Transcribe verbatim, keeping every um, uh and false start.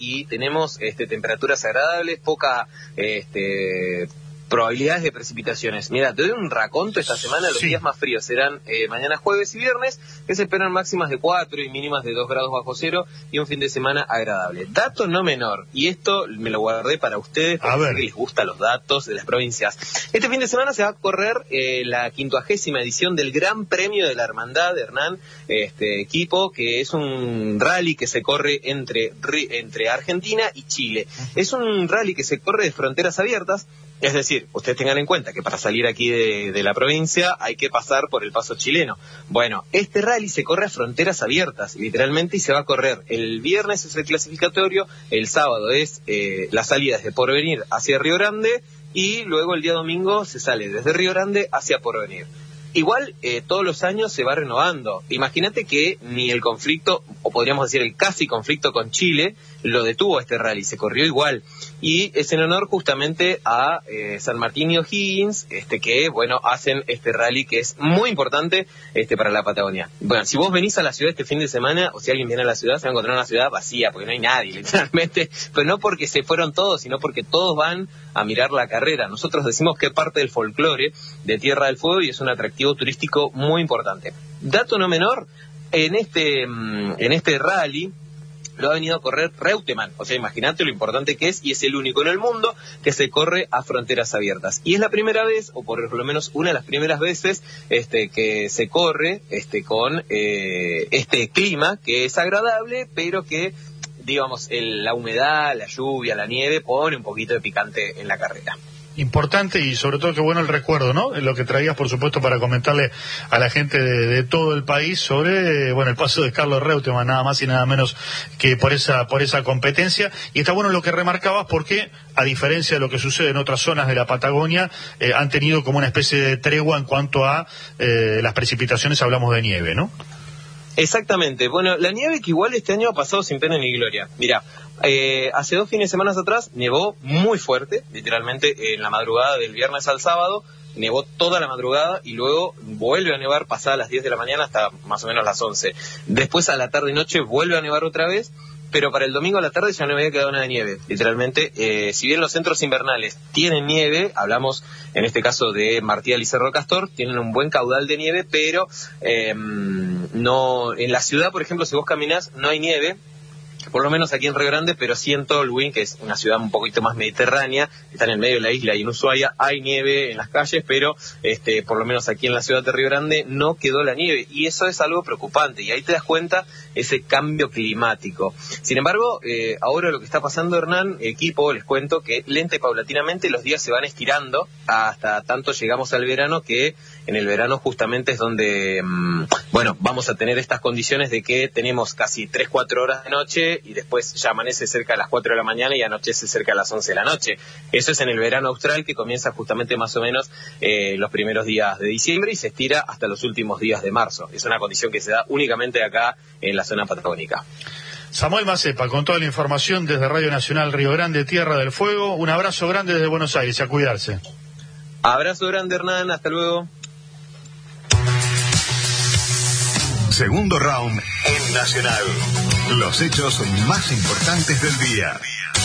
y tenemos este, temperaturas agradables, poca este, probabilidades de precipitaciones. Mira, te doy un raconto esta semana. Los sí. días más fríos serán eh, mañana jueves y viernes, que se esperan máximas de cuatro y mínimas de dos grados bajo cero, y un fin de semana agradable. Dato no menor, y esto me lo guardé para ustedes porque sé que les gustan los datos de las provincias. Este fin de semana se va a correr eh, la quincuagésima edición del Gran Premio de la Hermandad de Hernán, este equipo, que es un rally que se corre entre, entre Argentina y Chile. Es un rally que se corre de fronteras abiertas. Es decir, ustedes tengan en cuenta que para salir aquí de, de la provincia hay que pasar por el paso chileno. Bueno, este rally se corre a fronteras abiertas, literalmente, y se va a correr. El viernes es el clasificatorio, el sábado es eh, la salida desde Porvenir hacia Río Grande, y luego el día domingo se sale desde Río Grande hacia Porvenir. Igual, eh, todos los años se va renovando. Imagínate que ni el conflicto, o podríamos decir el casi conflicto con Chile, lo detuvo este rally, se corrió igual. Y es en honor justamente a eh, San Martín y O'Higgins, este, que, bueno, hacen este rally que es muy importante este, para la Patagonia. Bueno, si vos venís a la ciudad este fin de semana, o si alguien viene a la ciudad, se va a encontrar una ciudad vacía, porque no hay nadie, literalmente. Pero no porque se fueron todos, sino porque todos van a mirar la carrera. Nosotros decimos que es parte del folclore de Tierra del Fuego y es un atractivo turístico muy importante. Dato no menor, en este, en este rally lo ha venido a correr Reutemann. O sea, imagínate lo importante que es, y es el único en el mundo que se corre a fronteras abiertas. Y es la primera vez, o por lo menos una de las primeras veces, este, que se corre este, con eh, este clima que es agradable, pero que, digamos, el, la humedad, la lluvia, la nieve pone un poquito de picante en la carrera. Importante, y sobre todo qué bueno el recuerdo, ¿no? Lo que traías, por supuesto, para comentarle a la gente de, de todo el país sobre, bueno, el paso de Carlos Reutemann, nada más y nada menos que por esa por esa competencia. Y está bueno lo que remarcabas, porque a diferencia de lo que sucede en otras zonas de la Patagonia, eh, han tenido como una especie de tregua en cuanto a eh, las precipitaciones. Hablamos de nieve, ¿no? Exactamente. Bueno, la nieve que igual este año ha pasado sin pena ni gloria. Mirá, eh, hace dos fines de semana atrás nevó muy fuerte, literalmente en la madrugada del viernes al sábado, nevó toda la madrugada y luego vuelve a nevar pasadas las diez de la mañana hasta más o menos las once. Después a la tarde y noche vuelve a nevar otra vez, pero para el domingo a la tarde ya no había quedado nada de nieve. Literalmente, eh, si bien los centros invernales tienen nieve, hablamos en este caso de Martial y Cerro Castor, tienen un buen caudal de nieve, pero eh, no, en la ciudad, por ejemplo, si vos caminás, no hay nieve, por lo menos aquí en Río Grande, pero sí en Tolwyn, que es una ciudad un poquito más mediterránea, está en el medio de la isla, y en Ushuaia hay nieve en las calles, pero este, por lo menos aquí en la ciudad de Río Grande no quedó la nieve, y eso es algo preocupante, y ahí te das cuenta ese cambio climático. Sin embargo, eh, ahora lo que está pasando, Hernán, equipo, les cuento que lenta y paulatinamente los días se van estirando hasta tanto llegamos al verano, que en el verano justamente es donde, mmm, bueno, vamos a tener estas condiciones de que tenemos casi tres, cuatro horas de noche, y después ya amanece cerca a las cuatro de la mañana y anochece cerca a las once de la noche. Eso es en el verano austral, que comienza justamente más o menos eh, los primeros días de diciembre y se estira hasta los últimos días de marzo. Es una condición que se da únicamente acá en la zona patagónica. Samuel Macepa, con toda la información desde Radio Nacional Río Grande, Tierra del Fuego. Un abrazo grande desde Buenos Aires, a cuidarse. Abrazo grande, Hernán, hasta luego. Segundo round en Nacional. Los hechos más importantes del día.